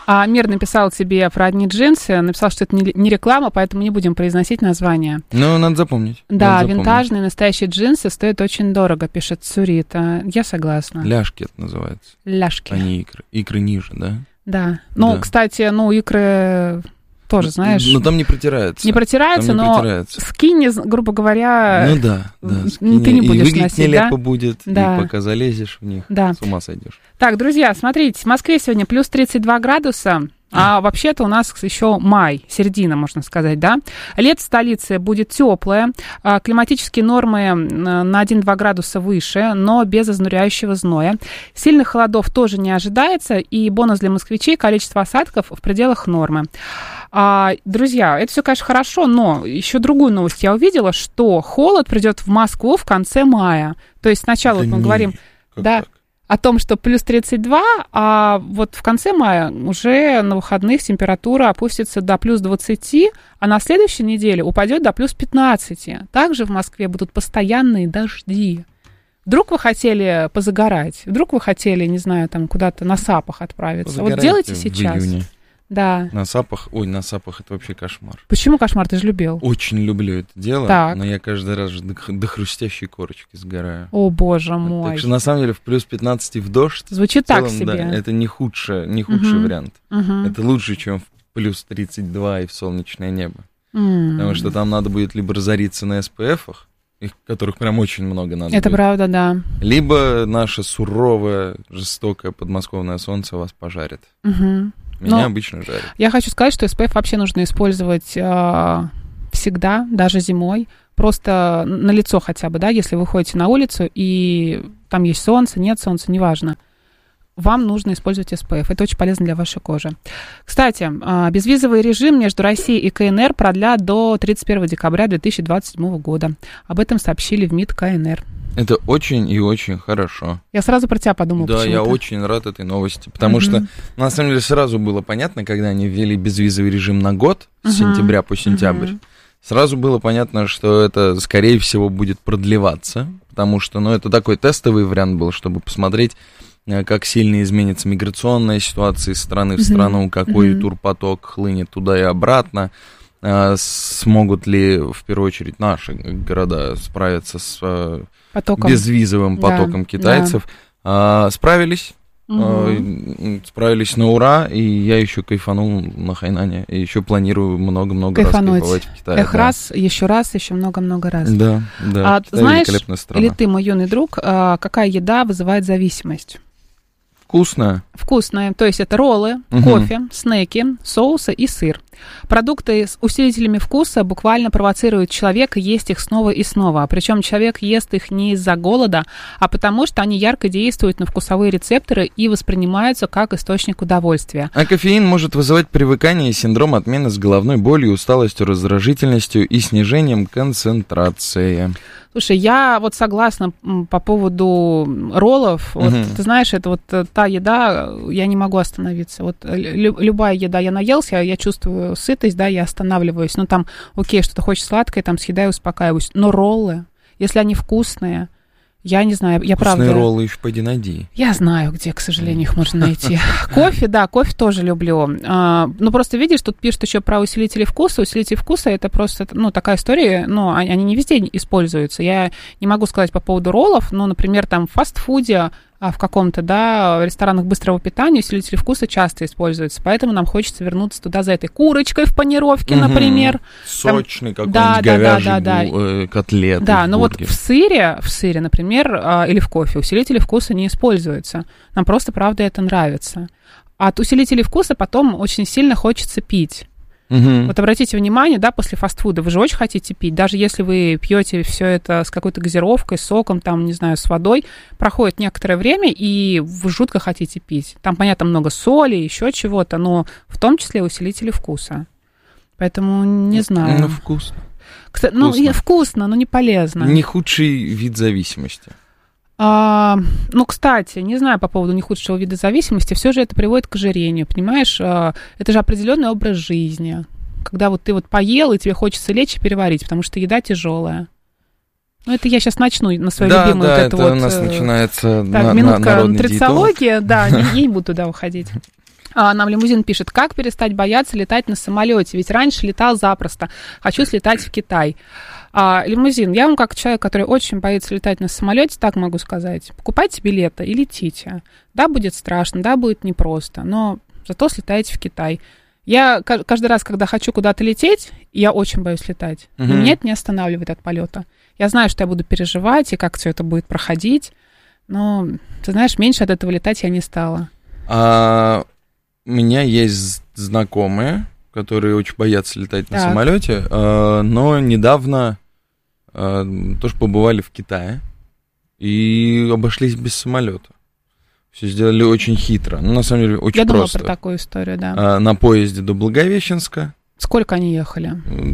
Мир написал тебе про одни джинсы, написал, что это не реклама, поэтому не будем произносить название. Ну, надо запомнить. Да, винтажные настоящие джинсы стоят очень дорого, пишет Сурита. Я согласна. Ляжки это называется. Ляжки. А не икры. Икры ниже, да? Да. Ну, да. Кстати, икры тоже, знаешь... Ну, там не протирается. Не протирается, но скини, грубо говоря... Ну, да. Ты не будешь и носить, нелепо да? будет, да. И пока залезешь в них, с ума сойдешь. Так, друзья, смотрите, в Москве сегодня плюс 32 градуса, а вообще-то у нас еще май, середина, можно сказать, да? Лето в столице будет теплое, климатические нормы на 1-2 градуса выше, но без изнуряющего зноя. Сильных холодов тоже не ожидается, и бонус для москвичей — количество осадков в пределах нормы. Друзья, это все, конечно, хорошо, но еще другую новость я увидела, что холод придет в Москву в конце мая. То есть сначала мы говорим... Так? О том, что плюс 32, а вот в конце мая уже на выходных температура опустится до плюс 20, а на следующей неделе упадет до плюс 15. Также в Москве будут постоянные дожди. Вдруг вы хотели позагорать, вдруг вы хотели, не знаю, там куда-то на сапах отправиться. Вот делайте сейчас. В июне. Да. На сапах это вообще кошмар. Почему кошмар? Ты же любил. Очень люблю это дело, так. Но я каждый раз до хрустящей корочки сгораю. О, боже мой. Так что, на самом деле, в плюс 15 в дождь... Звучит целом, так себе. Да, это не худший вариант. Это лучше, чем в плюс 32 и в солнечное небо. Потому что там надо будет либо разориться на СПФ-ах, которых прям очень много надо. Это будет. Правда, да. Либо наше суровое, жестокое подмосковное солнце вас пожарит. Меня обычно жарят. Я хочу сказать, что SPF вообще нужно использовать всегда, даже зимой. Просто на лицо хотя бы, да, если вы ходите на улицу, и там есть солнце, нет солнца, неважно. Вам нужно использовать SPF. Это очень полезно для вашей кожи. Кстати, безвизовый режим между Россией и КНР продлят до 31 декабря 2027 года. Об этом сообщили в МИД КНР. Это очень и очень хорошо. Я сразу про тебя подумала. Да, я очень рад этой новости, потому что, на самом деле, сразу было понятно, когда они ввели безвизовый режим на год, с сентября по сентябрь, сразу было понятно, что это, скорее всего, будет продлеваться, потому что, это такой тестовый вариант был, чтобы посмотреть, как сильно изменится миграционная ситуация из страны в страну, какой турпоток хлынет туда и обратно. Смогут ли, в первую очередь, наши города справиться с безвизовым потоком китайцев? Да. Справились. Справились на ура, и я еще кайфанул на Хайнане, и еще планирую много-много раз кайфовать в Китае. Еще много-много раз. Да. Знаешь ли ты, мой юный друг, какая еда вызывает зависимость? Вкусная. То есть это роллы, кофе, снеки, соусы и сыр. Продукты с усилителями вкуса буквально провоцируют человека есть их снова и снова. Причем человек ест их не из-за голода, а потому что они ярко действуют на вкусовые рецепторы и воспринимаются как источник удовольствия. А кофеин может вызывать привыкание и синдром отмены с головной болью, усталостью, раздражительностью и снижением концентрации. Слушай, я вот согласна по поводу роллов. Вот, ты знаешь, это вот та еда, я не могу остановиться. Вот любая еда, я наелся, я чувствую сытость, да, я останавливаюсь. Ну, там, окей, что-то хочешь сладкое, там, съедаю, успокаиваюсь. Но роллы, если они вкусные, я не знаю, я правда... Вкусные роллы еще пойди найди. Я знаю, где, к сожалению, их можно найти. Кофе тоже люблю. Ну, просто видишь, тут пишут еще про усилители вкуса. Усилители вкуса — это просто, такая история, они не везде используются. Я не могу сказать по поводу роллов, но, например, там в фастфуде, в каком-то, в ресторанах быстрого питания усилители вкуса часто используются, поэтому нам хочется вернуться туда за этой курочкой в панировке, например. Сочный какой-нибудь говяжий котлет. Да, но вот в сыре, например, или в кофе усилители вкуса не используются. Нам просто, правда, это нравится. От усилителей вкуса потом очень сильно хочется пить. Вот обратите внимание, после фастфуда вы же очень хотите пить, даже если вы пьете все это с какой-то газировкой, соком, там, не знаю, с водой, проходит некоторое время, и вы жутко хотите пить. Там, понятно, много соли, еще чего-то, но в том числе усилители вкуса. Поэтому не знаю. Вкусно. Вкусно, но не полезно. Не худший вид зависимости. Кстати, не знаю по поводу нехудшего вида зависимости, все же это приводит к ожирению, понимаешь? Это же определенный образ жизни, когда вот ты поел, и тебе хочется лечь и переварить, потому что еда тяжелая. Это я сейчас начну на свою любимую это у нас начинается минутка нутрицология, я не буду туда уходить. Нам Лимузин пишет, как перестать бояться летать на самолете? Ведь раньше летал запросто. Хочу слетать в Китай. Лимузин, я вам как человек, который очень боится летать на самолете, так могу сказать. Покупайте билеты и летите. Да, будет страшно, да, будет непросто, но зато слетаете в Китай. Я каждый раз, когда хочу куда-то лететь, я очень боюсь летать. И меня это не останавливает от полета. Я знаю, что я буду переживать, и как все это будет проходить. Но, ты знаешь, меньше от этого летать я не стала. У меня есть знакомые, которые очень боятся летать на самолете, но недавно тоже побывали в Китае и обошлись без самолета. Все сделали очень хитро. Ну, на самом деле, очень просто. Я думала про такую историю, да. На поезде до Благовещенска. Сколько они ехали?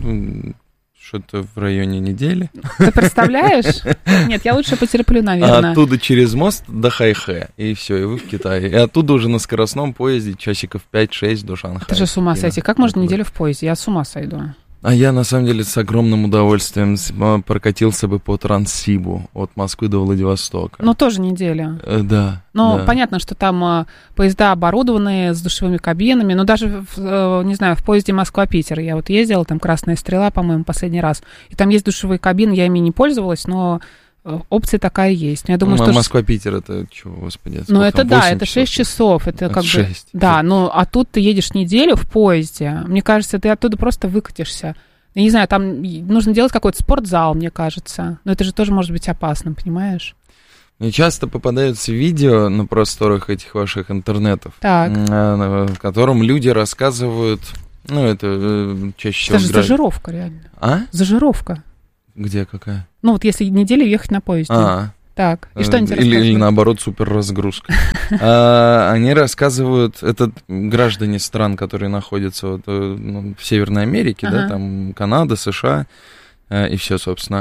Что-то в районе недели. Ты представляешь? Нет, я лучше потерплю, наверное. Оттуда через мост до Хайхэ, и все, и вы в Китае. И оттуда уже на скоростном поезде часиков 5-6 до Шанхая. Ты же с ума сойти. Как можно неделю в поезде? Я с ума сойду. А я, на самом деле, с огромным удовольствием прокатился бы по Транссибу от Москвы до Владивостока. Ну, тоже неделя. Да. Ну, понятно, что там поезда оборудованные с душевыми кабинами, но даже, не знаю, в поезде Москва-Питер я вот ездила, там «Красная стрела», по-моему, последний раз, и там есть душевые кабины, я ими не пользовалась, но опция такая есть. Я думаю, что Москва-Питер, это чего, господи? Ну, это да, это 6 часов. Это как 6. Бы... Да, ну, а тут ты едешь неделю в поезде. Мне кажется, ты оттуда просто выкатишься. Я не знаю, там нужно делать какой-то спортзал, мне кажется. Но это же тоже может быть опасно, понимаешь? Мне часто попадаются видео на просторах этих ваших интернетов, в котором люди рассказывают... Ну, это чаще всего... Это же зажировка, реально. Зажировка. Где какая? Ну, вот если неделю ехать на поезде. Так, и что они тебе рассказывают? Или наоборот, суперразгрузка. Они рассказывают, это граждане стран, которые находятся в Северной Америке, да, там Канада, США и все, собственно.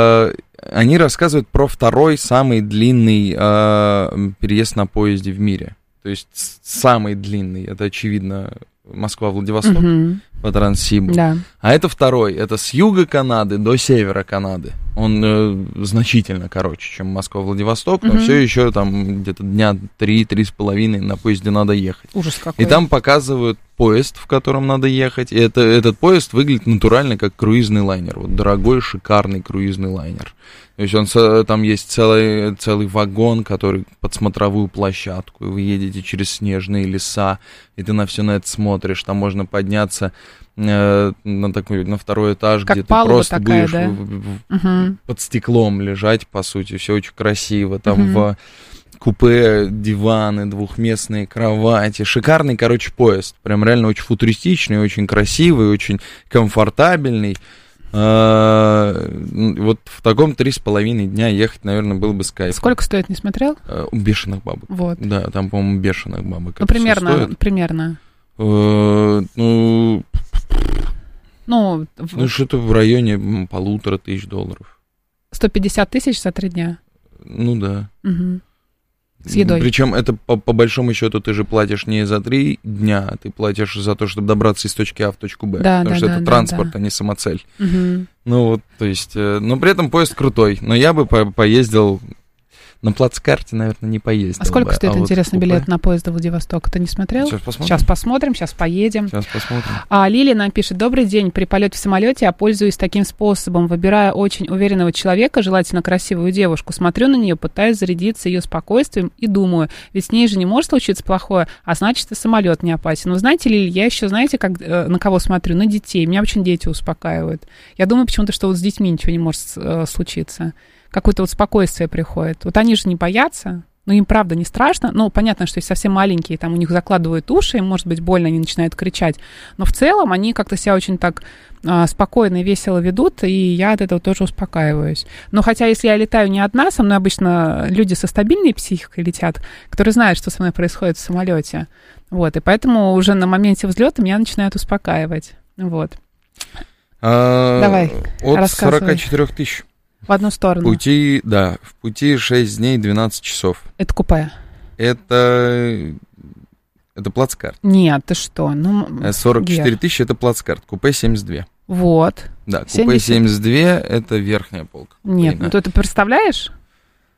Они рассказывают про второй самый длинный переезд на поезде в мире. То есть самый длинный, это очевидно, Москва-Владивосток по Транссибу. Да. А это второй, это с юга Канады до севера Канады. Он значительно короче, чем Москва-Владивосток, но все еще там где-то дня 3-3,5 на поезде надо ехать. Ужас какой. И там показывают поезд, в котором надо ехать, и этот поезд выглядит натурально как круизный лайнер. Вот дорогой, шикарный круизный лайнер. То есть там есть целый вагон, который под смотровую площадку, и вы едете через снежные леса, и ты на все на это смотришь. Там можно подняться на второй этаж, как где ты просто такая, будешь под стеклом лежать, по сути, все очень красиво. Там в купе диваны, двухместные кровати. Шикарный, короче, поезд. Прям реально очень футуристичный, очень красивый, очень комфортабельный. Вот в таком 3,5 дня ехать, наверное, было бы с кайфом. Сколько стоит, не смотрел? Бешеных бабок. Вот. Да, там, по-моему, бешеных бабок. Ну, примерно. Что-то в районе $1500. 150 тысяч за 3 дня? Ну, да. Угу. С едой. Причем это, по большому счету, ты же платишь не за 3 дня, а ты платишь за то, чтобы добраться из точки А в точку Б. Да, потому что это транспорт, а не самоцель. Ну, вот, то есть, но при этом поезд крутой. Но я бы поездил... На плацкарте, наверное, не поездил. А сколько стоит, интересно, билет на поезд до Владивостока? Ты не смотрел? Сейчас посмотрим, сейчас поедем. Сейчас посмотрим. Лилия нам пишет: добрый день, при полете в самолете я пользуюсь таким способом. Выбираю очень уверенного человека, желательно красивую девушку, смотрю на нее, пытаюсь зарядиться ее спокойствием и думаю, ведь с ней же не может случиться плохое, а значит, и самолет не опасен. Но знаете, Лилия, я еще, знаете, на кого смотрю? На детей. Меня очень дети успокаивают. Я думаю почему-то, что вот с детьми ничего не может случиться. Какое-то вот спокойствие приходит. Вот они же не боятся, но им, правда, не страшно. Ну, понятно, что если совсем маленькие, там у них закладывают уши, им может быть больно, они начинают кричать. Но в целом они как-то себя очень так спокойно и весело ведут, и я от этого тоже успокаиваюсь. Но хотя, если я летаю не одна, со мной обычно люди со стабильной психикой летят, которые знают, что со мной происходит в самолете. Вот, и поэтому уже на моменте взлета меня начинают успокаивать. Вот. Давай, от рассказывай. 44 тысяч. В одну сторону. В пути 6 дней 12 часов. Это купе? Это плацкарт. Нет, ты что? 44 тысячи это плацкарт, купе 72. Вот. Да, купе 72 это верхняя полка. Нет, ну ты представляешь?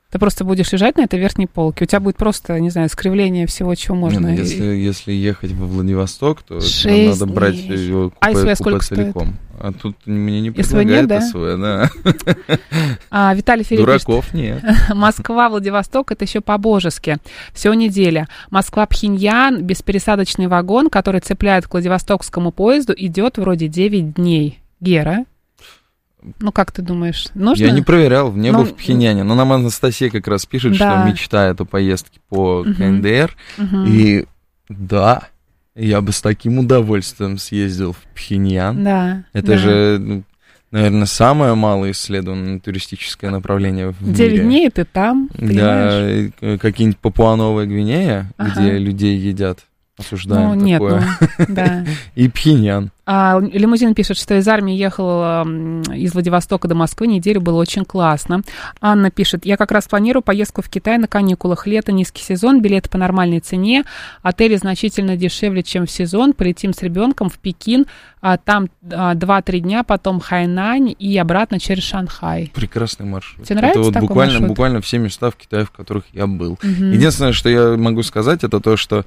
Ты просто будешь лежать на этой верхней полке. У тебя будет просто, не знаю, искривление всего, чего можно. Если ехать во Владивосток, то надо брать его купе целиком. А тут мне не предлагают СВ, да. Виталий Филипп Дураков нет. Москва, Владивосток, это еще по-божески. Всего неделя. Москва-Пхеньян, беспересадочный вагон, который цепляет к Владивостокскому поезду, идет вроде 9 дней. Гера? Ну, как ты думаешь, нужно? Я не проверял, не был в Пхеньяне, но нам Анастасия как раз пишет, что мечтает о поездке по КНДР, и да, я бы с таким удовольствием съездил в Пхеньян. Да. Это же, наверное, самое малоисследованное туристическое направление в мире. 9 дней, и ты там, понимаешь? Да, какие-нибудь Папуа-Новая Гвинея, где людей едят. Осуждаем такое. Да. И Пхеньян. Лимузин пишет, что из армии ехал из Владивостока до Москвы, неделю было очень классно. Анна пишет, я как раз планирую поездку в Китай на каникулах. Лето, низкий сезон, билеты по нормальной цене, отели значительно дешевле, чем в сезон. Полетим с ребенком в Пекин, там 2-3 дня, потом Хайнань и обратно через Шанхай. Прекрасный маршрут. Тебе нравится это такой маршрут? Буквально все места в Китае, в которых я был. Единственное, что я могу сказать, это то, что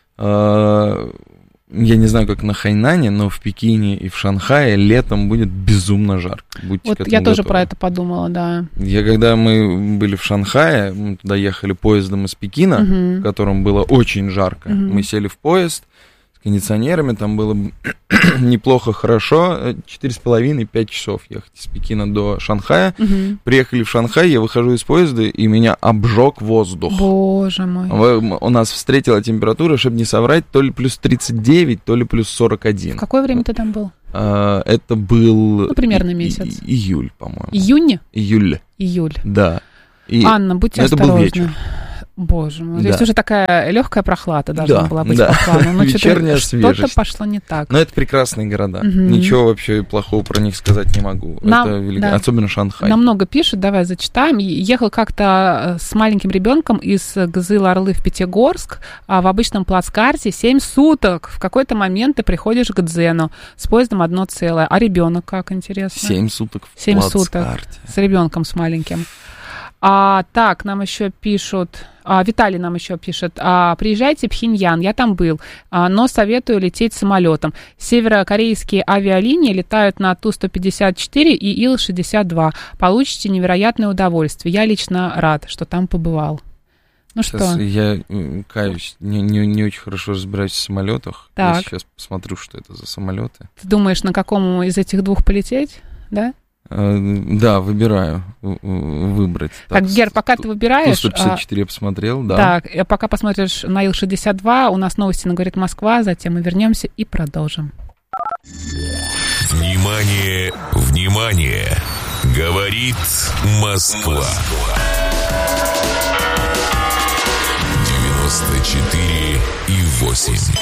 я не знаю, как на Хайнане, но в Пекине и в Шанхае летом будет безумно жарко. Будьте вот я тоже про это подумала, да. Когда мы были в Шанхае, мы туда ехали поездом из Пекина, в котором было очень жарко. Мы сели в поезд с кондиционерами, там было неплохо, хорошо, 4,5-5 часов ехать из Пекина до Шанхая. Приехали в Шанхай, я выхожу из поезда, и меня обжег воздух. Боже мой. У нас встретила температура, чтобы не соврать, то ли плюс 39, то ли плюс 41. В какое время ты там был? Это был... примерно месяц. Июль, по-моему. Июнь? Июль. Да. Анна, будьте осторожны. Это был вечер. Боже мой, здесь уже такая легкая прохлада должна была быть по плану. Но вечерняя свежесть. Что-то пошло не так. Но это прекрасные города. Ничего вообще плохого про них сказать не могу. Особенно Шанхай. Нам много пишут, давай зачитаем. Ехал как-то с маленьким ребенком из Гзыл-Орлы в Пятигорск в обычном плацкарте 7 суток. В какой-то момент ты приходишь к Дзену с поездом одно целое. А ребенок как, интересно? 7 суток в 7 плацкарте. Суток с ребенком, с маленьким. Так, нам еще пишут, Виталий нам еще пишет, приезжайте в Пхеньян, я там был, но советую лететь самолетом. Северокорейские авиалинии летают на Ту-154 и Ил-62. Получите невероятное удовольствие. Я лично рад, что там побывал. Ну сейчас что? Я каюсь, не очень хорошо разбираюсь в самолетах. Так. Я сейчас посмотрю, что это за самолеты. Ты думаешь, на каком из этих двух полететь, да? Да, выбираю выбрать. Так, Гер, пока ты выбираешь... Ту-154 я посмотрел, да. Так, пока посмотришь на Ил-62, у нас новости на «Говорит Москва», затем мы вернемся и продолжим. Внимание, внимание! Говорит Москва. 94,8.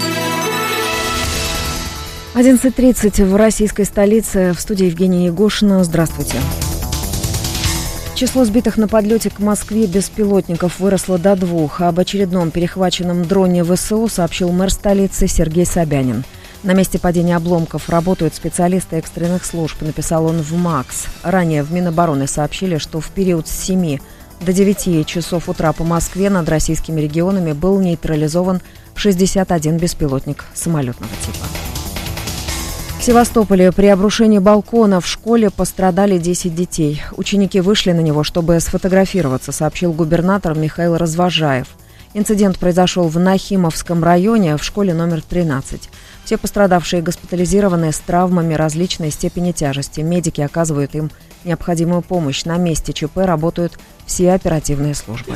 11:30 в российской столице. В студии Евгения Егошина. Здравствуйте. Число сбитых на подлете к Москве беспилотников выросло до 2. Об очередном перехваченном дроне ВСУ сообщил мэр столицы Сергей Собянин. На месте падения обломков работают специалисты экстренных служб, написал он в МАКС. Ранее в Минобороны сообщили, что в период с 7 до 9 часов утра по Москве над российскими регионами был нейтрализован 61 беспилотник самолетного типа. В Севастополе при обрушении балкона в школе пострадали 10 детей. Ученики вышли на него, чтобы сфотографироваться, сообщил губернатор Михаил Развожаев. Инцидент произошел в Нахимовском районе в школе номер 13. Все пострадавшие госпитализированы с травмами различной степени тяжести. Медики оказывают им необходимую помощь. На месте ЧП работают все оперативные службы.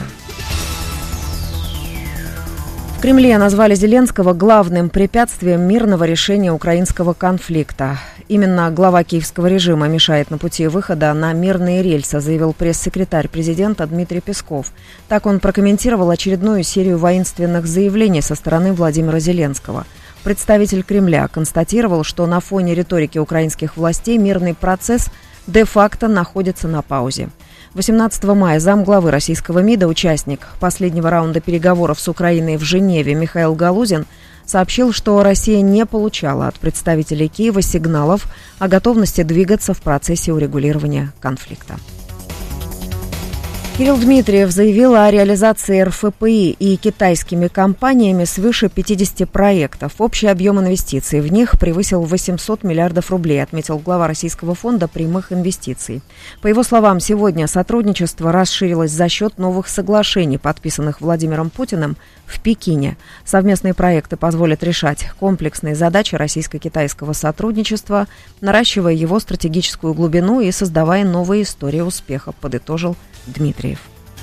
В Кремле назвали Зеленского главным препятствием мирного решения украинского конфликта. Именно глава киевского режима мешает на пути выхода на мирные рельсы, заявил пресс-секретарь президента Дмитрий Песков. Так он прокомментировал очередную серию воинственных заявлений со стороны Владимира Зеленского. Представитель Кремля констатировал, что на фоне риторики украинских властей мирный процесс де-факто находится на паузе. 18 мая замглавы российского МИДа, участник последнего раунда переговоров с Украиной в Женеве Михаил Галузин сообщил, что Россия не получала от представителей Киева сигналов о готовности двигаться в процессе урегулирования конфликта. Кирилл Дмитриев заявил о реализации РФПИ и китайскими компаниями свыше 50 проектов. Общий объем инвестиций в них превысил 800 миллиардов рублей, отметил глава Российского фонда прямых инвестиций. По его словам, сегодня сотрудничество расширилось за счет новых соглашений, подписанных Владимиром Путиным в Пекине. Совместные проекты позволят решать комплексные задачи российско-китайского сотрудничества, наращивая его стратегическую глубину и создавая новые истории успеха, подытожил Дмитриев.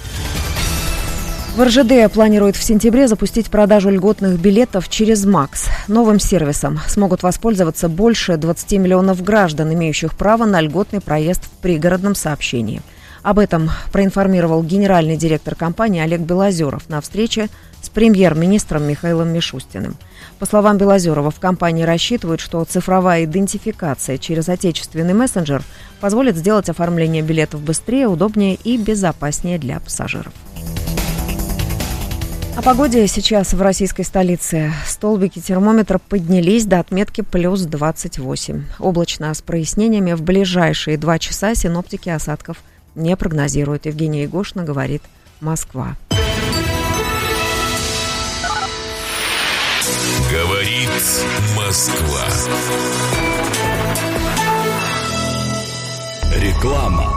В РЖД планирует в сентябре запустить продажу льготных билетов через МАКС. Новым сервисом смогут воспользоваться больше 20 миллионов граждан, имеющих право на льготный проезд в пригородном сообщении. Об этом проинформировал генеральный директор компании Олег Белозеров на встрече с премьер-министром Михаилом Мишустиным. По словам Белозерова, в компании рассчитывают, что цифровая идентификация через отечественный мессенджер позволит сделать оформление билетов быстрее, удобнее и безопаснее для пассажиров. О погоде сейчас в российской столице. Столбики термометра поднялись до отметки плюс 28. Облачно с прояснениями. В ближайшие 2 часа синоптики осадков не прогнозируют. Евгения Егошина, говорит Москва. Говорит Москва. Реклама.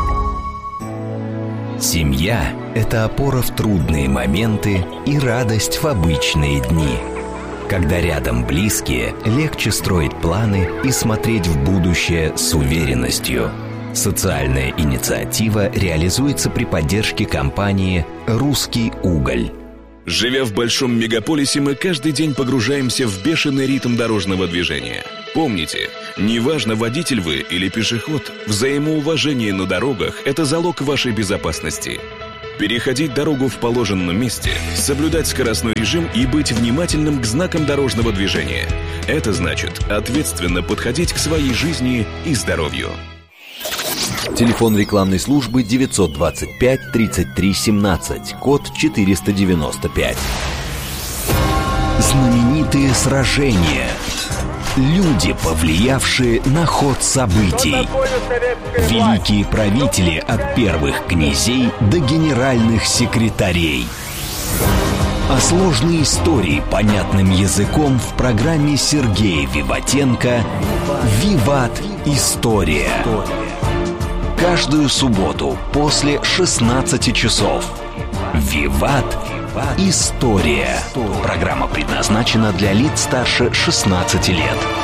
Семья – это опора в трудные моменты и радость в обычные дни. Когда рядом близкие, легче строить планы и смотреть в будущее с уверенностью. Социальная инициатива реализуется при поддержке компании «Русский уголь». Живя в большом мегаполисе, мы каждый день погружаемся в бешеный ритм дорожного движения. Помните, неважно, водитель вы или пешеход, взаимоуважение на дорогах – это залог вашей безопасности. Переходить дорогу в положенном месте, соблюдать скоростной режим и быть внимательным к знакам дорожного движения – это значит ответственно подходить к своей жизни и здоровью. Телефон рекламной службы 925 33 17, код 495. Знаменитые сражения. Люди, повлиявшие на ход событий. Великие правители от первых князей до генеральных секретарей. А сложные истории понятным языком в программе Сергея Виватенко «Виват. История». Каждую субботу после 16 часов. «Виват. История». Программа предназначена для лиц старше 16 лет.